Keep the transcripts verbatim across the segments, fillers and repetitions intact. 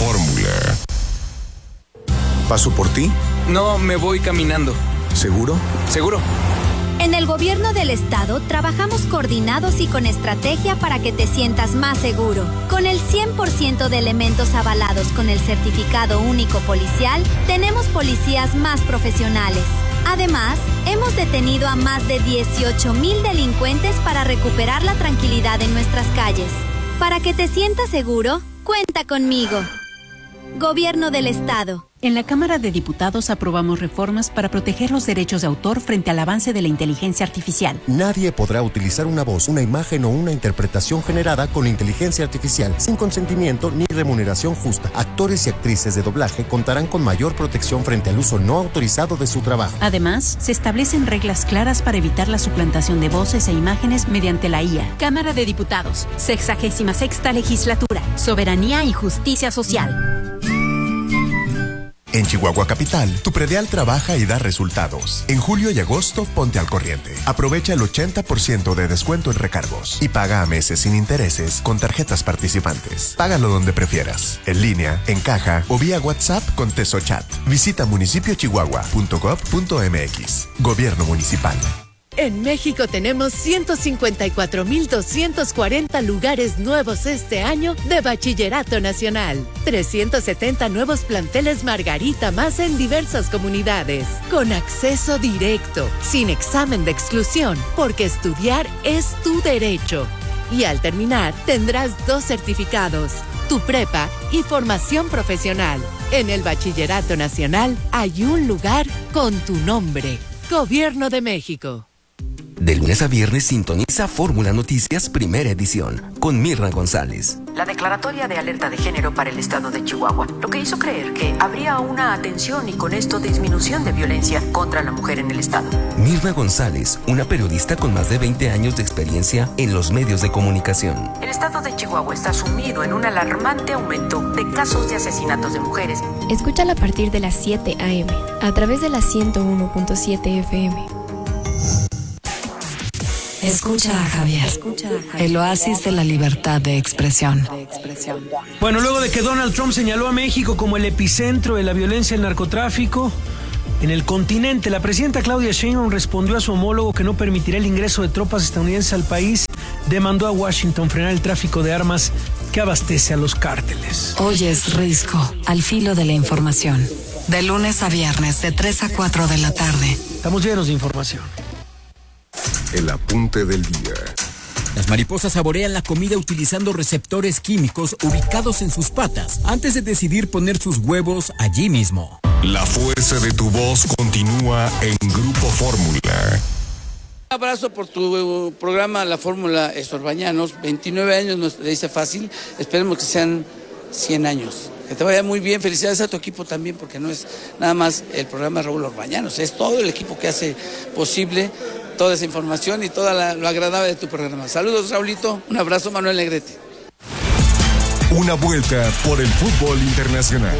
Fórmula. ¿Paso por ti? No, me voy caminando. ¿Seguro? Seguro. En el gobierno del estado trabajamos coordinados y con estrategia para que te sientas más seguro. Con el cien por ciento de elementos avalados con el certificado único policial, tenemos policías más profesionales. Además, hemos detenido a más de dieciocho mil delincuentes para recuperar la tranquilidad en nuestras calles. Para que te sientas seguro, cuenta conmigo. Gobierno del Estado. En la Cámara de Diputados aprobamos reformas para proteger los derechos de autor frente al avance de la inteligencia artificial. Nadie podrá utilizar una voz, una imagen o una interpretación generada con inteligencia artificial sin consentimiento ni remuneración justa. Actores y actrices de doblaje contarán con mayor protección frente al uso no autorizado de su trabajo. Además, se establecen reglas claras para evitar la suplantación de voces e imágenes mediante la I A. Cámara de Diputados, sexagésima sexta legislatura, soberanía y justicia social. En Chihuahua Capital, tu predial trabaja y da resultados. En julio y agosto, ponte al corriente. Aprovecha el ochenta por ciento de descuento en recargos y paga a meses sin intereses con tarjetas participantes. Págalo donde prefieras, en línea, en caja o vía WhatsApp con TesoChat. Visita municipio chihuahua punto gob punto mx. Gobierno Municipal. En México tenemos ciento cincuenta y cuatro mil doscientos cuarenta lugares nuevos este año de Bachillerato Nacional. trescientos setenta nuevos planteles Margarita más en diversas comunidades. Con acceso directo, sin examen de exclusión, porque estudiar es tu derecho. Y al terminar, tendrás dos certificados, tu prepa y formación profesional. En el Bachillerato Nacional hay un lugar con tu nombre. Gobierno de México. De lunes a viernes sintoniza Fórmula Noticias Primera Edición con Mirna González. La declaratoria de alerta de género para el estado de Chihuahua, lo que hizo creer que habría una atención y con esto disminución de violencia contra la mujer en el estado. Mirna González, una periodista con más de veinte años de experiencia en los medios de comunicación. El estado de Chihuahua está sumido en un alarmante aumento de casos de asesinatos de mujeres. Escúchala a partir de las siete a eme a través de la ciento uno punto siete efe eme. Escucha a Javier, el oasis de la libertad de expresión. Bueno, luego de que Donald Trump señaló a México como el epicentro de la violencia y el narcotráfico en el continente, la presidenta Claudia Sheinbaum respondió a su homólogo que no permitirá el ingreso de tropas estadounidenses al país. Demandó a Washington frenar el tráfico de armas que abastece a los cárteles. Hoy es Risco, al filo de la información. De lunes a viernes, de tres a cuatro de la tarde. Estamos llenos de información. El apunte del día. Las mariposas saborean la comida utilizando receptores químicos ubicados en sus patas antes de decidir poner sus huevos allí mismo. La fuerza de tu voz continúa en Grupo Fórmula. Un abrazo por tu programa La Fórmula Estorbañanos. veintinueve años nos dice fácil. Esperemos que sean cien años. Que te vaya muy bien. Felicidades a tu equipo también, porque no es nada más el programa Raúl Orbañanos, es todo el equipo que hace posible toda esa información y todo lo agradable de tu programa. Saludos, Raulito. Un abrazo, Manuel Negrete. Una vuelta por el fútbol internacional.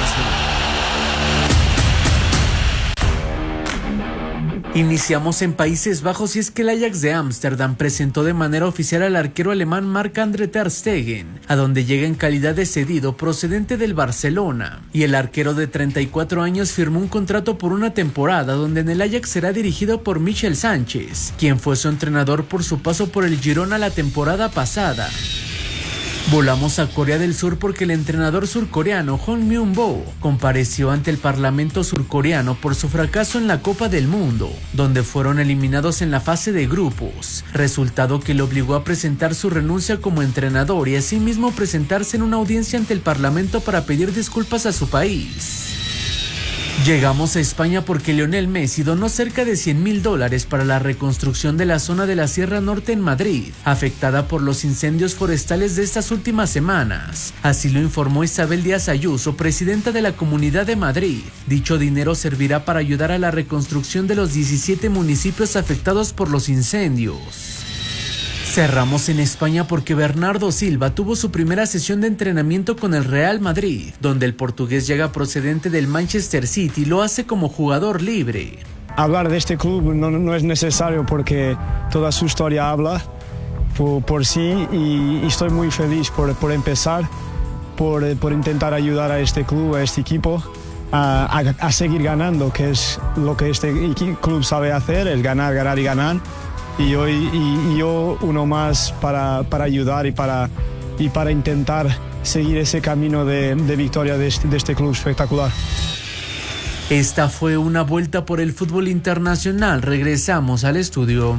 Iniciamos en Países Bajos y es que el Ajax de Ámsterdam presentó de manera oficial al arquero alemán Marc-André ter Stegen, a donde llega en calidad de cedido procedente del Barcelona. Y el arquero de treinta y cuatro años firmó un contrato por una temporada donde en el Ajax será dirigido por Michel Sánchez, quien fue su entrenador por su paso por el Girona la temporada pasada. Volamos a Corea del Sur porque el entrenador surcoreano Hong Myung-bo compareció ante el parlamento surcoreano por su fracaso en la Copa del Mundo, donde fueron eliminados en la fase de grupos, resultado que le obligó a presentar su renuncia como entrenador y asimismo presentarse en una audiencia ante el parlamento para pedir disculpas a su país. Llegamos a España porque Lionel Messi donó cerca de cien mil dólares para la reconstrucción de la zona de la Sierra Norte en Madrid, afectada por los incendios forestales de estas últimas semanas. Así lo informó Isabel Díaz Ayuso, presidenta de la Comunidad de Madrid. Dicho dinero servirá para ayudar a la reconstrucción de los diecisiete municipios afectados por los incendios. Cerramos en España porque Bernardo Silva tuvo su primera sesión de entrenamiento con el Real Madrid, donde el portugués llega procedente del Manchester City y lo hace como jugador libre. Hablar de este club no, no es necesario porque toda su historia habla por, por sí y, y estoy muy feliz por, por empezar por, por intentar ayudar a este club, a este equipo, a, a, a seguir ganando, que es lo que este club sabe hacer, es ganar, ganar y ganar. Y, hoy, y, y yo uno más para, para ayudar y para, y para intentar seguir ese camino de, de victoria de este, de este club espectacular. Esta fue una vuelta por el fútbol internacional. Regresamos al estudio.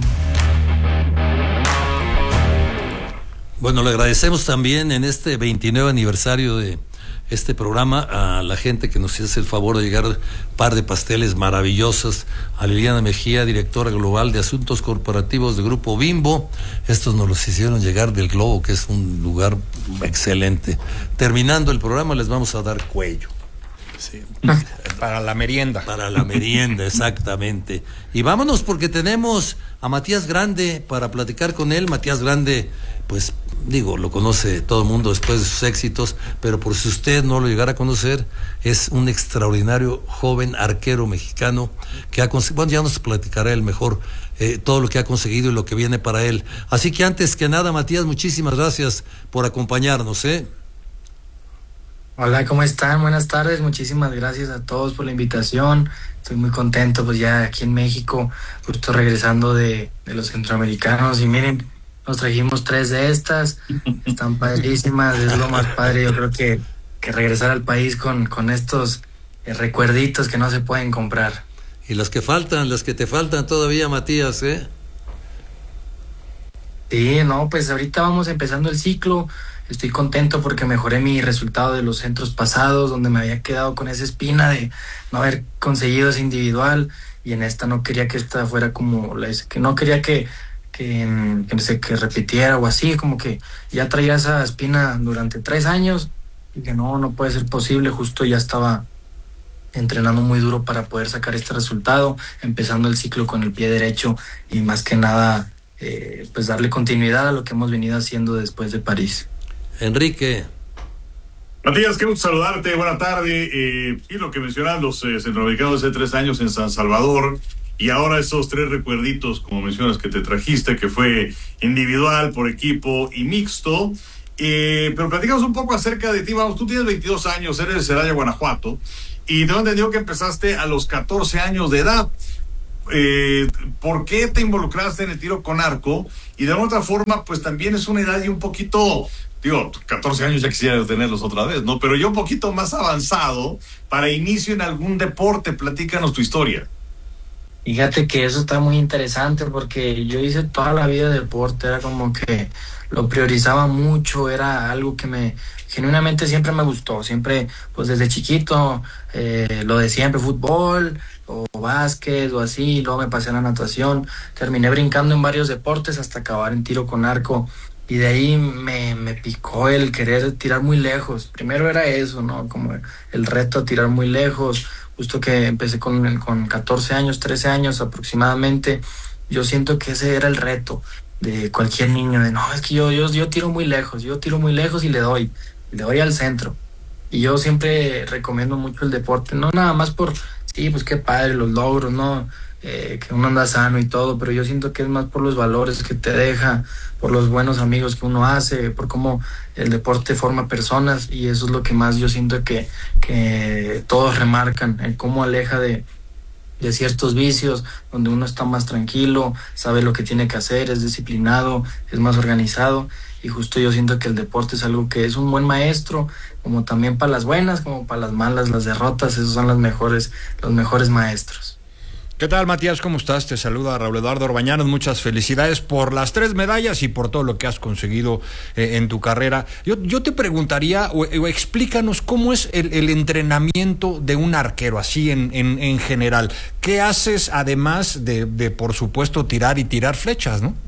Bueno, le agradecemos también en este veintinueve aniversario de este programa a la gente que nos hace el favor de llegar un par de pasteles maravillosos, a Liliana Mejía, directora global de Asuntos Corporativos de Grupo Bimbo. Estos nos los hicieron llegar del Globo, que es un lugar excelente. Terminando el programa les vamos a dar cuello. Sí. Para la merienda. Para la merienda, exactamente. Y vámonos porque tenemos a Matías Grande para platicar con él. Matías Grande, pues digo, lo conoce todo el mundo después de sus éxitos, pero por si usted no lo llegara a conocer, es un extraordinario joven arquero mexicano que ha conseguido, bueno, ya nos platicará él mejor eh, todo lo que ha conseguido y lo que viene para él. Así que antes que nada, Matías, muchísimas gracias por acompañarnos, ¿eh? Hola, ¿cómo están? Buenas tardes, muchísimas gracias a todos por la invitación. Estoy muy contento, pues ya aquí en México, justo regresando de, de los centroamericanos, y miren, nos trajimos tres de estas, están padrísimas, es lo más padre, yo creo que, que regresar al país con, con estos eh, recuerditos que no se pueden comprar. Y las que faltan, las que te faltan todavía, Matías, ¿eh? Sí, no, pues ahorita vamos empezando el ciclo. Estoy contento porque mejoré mi resultado de los centros pasados, donde me había quedado con esa espina de no haber conseguido ese individual, y en esta no quería que esta fuera como la que no quería que que, que, no sé, que repitiera o así, como que ya traía esa espina durante tres años y que no, no puede ser posible. Justo ya estaba entrenando muy duro para poder sacar este resultado, empezando el ciclo con el pie derecho y más que nada eh, pues darle continuidad a lo que hemos venido haciendo después de París. Enrique. Matías, qué gusto saludarte, buena tarde. Eh, y lo que mencionas, los eh, centroamericanos hace tres años en San Salvador, y ahora esos tres recuerditos, como mencionas, que te trajiste, que fue individual, por equipo y mixto. Eh, pero platicamos un poco acerca de ti. Vamos, tú tienes veintidós años, eres de Celaya, Guanajuato, y tengo entendido que empezaste a los catorce años de edad. Eh, ¿Por qué te involucraste en el tiro con arco? Y de otra forma, pues también es una edad y un poquito... Digo, catorce años ya quisiera tenerlos otra vez, ¿no? Pero yo un poquito más avanzado para inicio en algún deporte. Platícanos tu historia. Fíjate que eso está muy interesante porque yo hice toda la vida deporte, era como que lo priorizaba mucho, era algo que me genuinamente siempre me gustó, siempre, pues desde chiquito, eh, lo de siempre, fútbol o básquet o así, y luego me pasé a la natación, terminé brincando en varios deportes hasta acabar en tiro con arco. Y de ahí me, me picó el querer tirar muy lejos. Primero era eso, ¿no? Como el reto a tirar muy lejos. Justo que empecé con, con catorce años, trece años aproximadamente. Yo siento que ese era el reto de cualquier niño. De no, es que yo, yo, yo tiro muy lejos. Yo tiro muy lejos y le doy. Le doy al centro. Y yo siempre recomiendo mucho el deporte. No nada más por, sí, pues qué padre, los logros, ¿no? Eh, que uno anda sano y todo, pero yo siento que es más por los valores que te deja, por los buenos amigos que uno hace, por cómo el deporte forma personas, y eso es lo que más yo siento que, que todos remarcan, el cómo aleja de, de ciertos vicios, donde uno está más tranquilo, sabe lo que tiene que hacer, es disciplinado, es más organizado, y justo yo siento que el deporte es algo que es un buen maestro, como también para las buenas, como para las malas, las derrotas, esos son las mejores, los mejores maestros. ¿Qué tal, Matías? ¿Cómo estás? Te saluda Raúl Eduardo Orbañanos. Muchas felicidades por las tres medallas y por todo lo que has conseguido eh, en tu carrera. Yo, yo te preguntaría, o, o explícanos cómo es el, el entrenamiento de un arquero, así en, en, en general. ¿Qué haces además de, de, por supuesto, tirar y tirar flechas, no?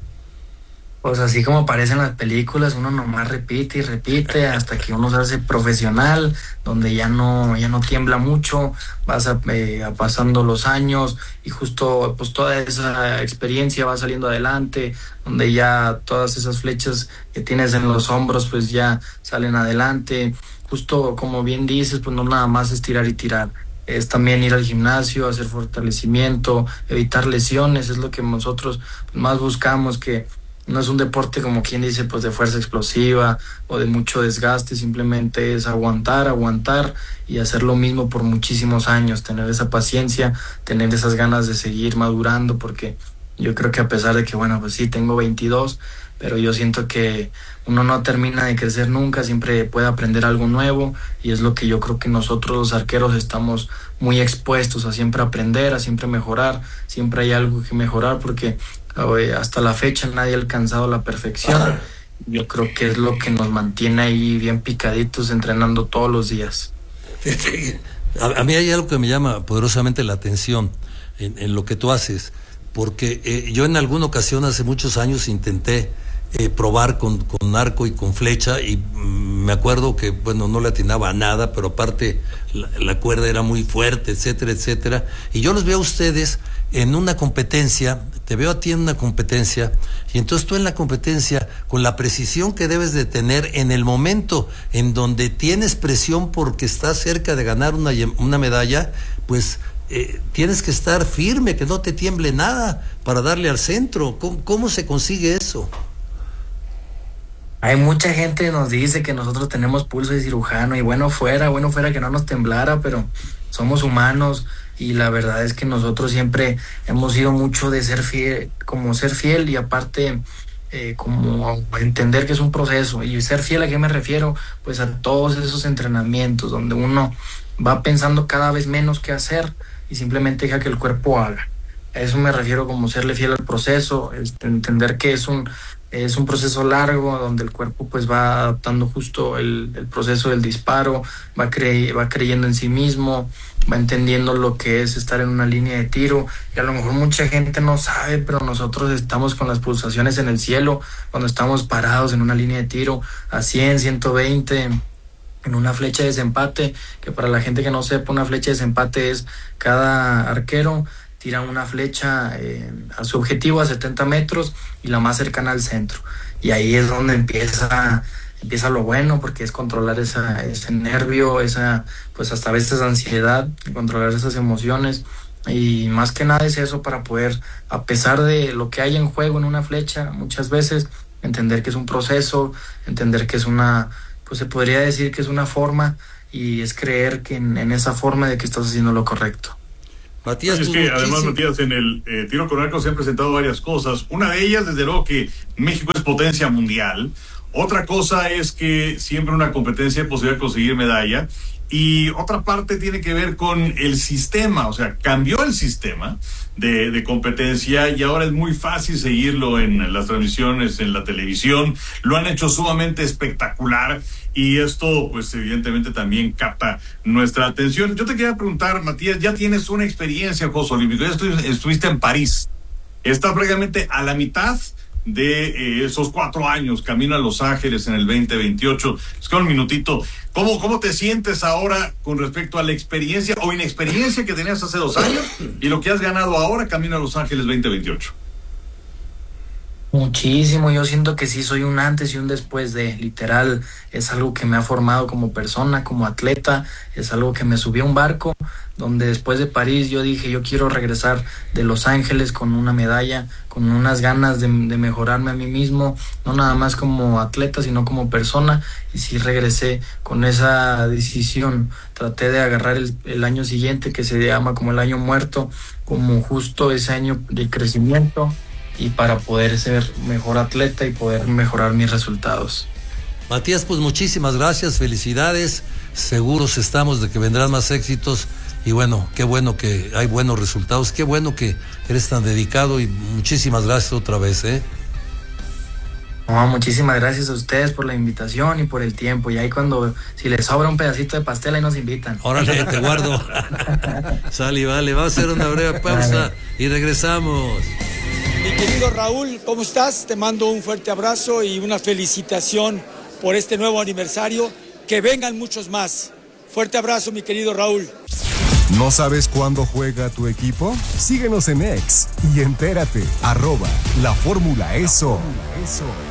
Pues así como aparece en las películas, uno nomás repite y repite hasta que uno se hace profesional, donde ya no ya no tiembla mucho, vas a, eh, pasando los años y justo pues toda esa experiencia va saliendo adelante, donde ya todas esas flechas que tienes en los hombros pues ya salen adelante. Justo como bien dices, pues no nada más es tirar y tirar. Es también ir al gimnasio, hacer fortalecimiento, evitar lesiones, es lo que nosotros más buscamos, que no es un deporte como quien dice pues de fuerza explosiva o de mucho desgaste, simplemente es aguantar, aguantar y hacer lo mismo por muchísimos años, tener esa paciencia, tener esas ganas de seguir madurando, porque yo creo que a pesar de que bueno pues sí tengo veintidós, pero yo siento que uno no termina de crecer nunca, siempre puede aprender algo nuevo y es lo que yo creo que nosotros los arqueros estamos muy expuestos a siempre aprender, a siempre mejorar, siempre hay algo que mejorar porque oye, hasta la fecha nadie ha alcanzado la perfección. Yo creo que es lo que nos mantiene ahí bien picaditos entrenando todos los días. A, a mí hay algo que me llama poderosamente la atención en, en lo que tú haces, porque eh, yo en alguna ocasión hace muchos años intenté Eh, probar con, con arco y con flecha y mm, me acuerdo que bueno no le atinaba a nada, pero aparte la, la cuerda era muy fuerte, etcétera, etcétera, y yo los veo a ustedes en una competencia, te veo a ti en una competencia y entonces tú en la competencia con la precisión que debes de tener en el momento en donde tienes presión porque estás cerca de ganar una, una medalla, pues eh, tienes que estar firme, que no te tiemble nada para darle al centro. ¿Cómo, cómo se consigue eso? Hay mucha gente que nos dice que nosotros tenemos pulso de cirujano y bueno fuera, bueno fuera que no nos temblara, pero somos humanos y la verdad es que nosotros siempre hemos sido mucho de ser fiel, como ser fiel y aparte eh, como entender que es un proceso. Y ser fiel, ¿a qué me refiero? Pues a todos esos entrenamientos donde uno va pensando cada vez menos qué hacer y simplemente deja que el cuerpo haga. A eso me refiero como serle fiel al proceso, entender que es un es un proceso largo donde el cuerpo pues va adaptando justo el, el proceso del disparo, va, cre- va creyendo en sí mismo, va entendiendo lo que es estar en una línea de tiro y a lo mejor mucha gente no sabe, pero nosotros estamos con las pulsaciones en el cielo cuando estamos parados en una línea de tiro a cien, ciento veinte en una flecha de desempate, que para la gente que no sepa, una flecha de desempate es cada arquero tira una flecha eh, a su objetivo a setenta metros y la más cercana al centro. Y ahí es donde empieza empieza lo bueno, porque es controlar esa, ese nervio, esa pues hasta a veces ansiedad, controlar esas emociones. Y más que nada es eso para poder, a pesar de lo que hay en juego en una flecha, muchas veces entender que es un proceso, entender que es una, pues se podría decir que es una forma y es creer que en, en esa forma de que estás haciendo lo correcto. Matías, es que además, Matías, en el eh, tiro con arco se han presentado varias cosas. Una de ellas, desde luego, que México es potencia mundial. Otra cosa es que siempre una competencia hay posibilidad de conseguir medalla. Y otra parte tiene que ver con el sistema, o sea, cambió el sistema de, de competencia y ahora es muy fácil seguirlo en las transmisiones, en la televisión. Lo han hecho sumamente espectacular y esto, pues, evidentemente también capta nuestra atención. Yo te quería preguntar, Matías, ya tienes una experiencia en Juegos Olímpicos, ya estu- estuviste en París, está prácticamente a la mitad de eh, esos cuatro años, camino a Los Ángeles en el veinte veintiocho. Es que un minutito, ¿cómo, ¿cómo te sientes ahora con respecto a la experiencia o inexperiencia que tenías hace dos años y lo que has ganado ahora camino a Los Ángeles veinte veintiocho? Muchísimo, yo siento que sí soy un antes y un después de, literal, es algo que me ha formado como persona, como atleta, es algo que me subió a un barco, donde después de París yo dije, yo quiero regresar de Los Ángeles con una medalla, con unas ganas de, de mejorarme a mí mismo, no nada más como atleta, sino como persona, y sí regresé con esa decisión, traté de agarrar el, el año siguiente, que se llama como el año muerto, como justo ese año de crecimiento, y para poder ser mejor atleta y poder mejorar mis resultados. Matías, pues muchísimas gracias, felicidades, seguros estamos de que vendrán más éxitos y bueno, qué bueno que hay buenos resultados, qué bueno que eres tan dedicado y muchísimas gracias otra vez, ¿eh? No, muchísimas gracias a ustedes por la invitación y por el tiempo, y ahí cuando, si les sobra un pedacito de pastel, ahí nos invitan. Órale, te guardo. Sale, vale, vamos a hacer una breve pausa y regresamos. Mi querido Raúl, ¿cómo estás? Te mando un fuerte abrazo y una felicitación por este nuevo aniversario. Que vengan muchos más. Fuerte abrazo, mi querido Raúl. ¿No sabes cuándo juega tu equipo? Síguenos en X y entérate. Arroba la Fórmula Eso.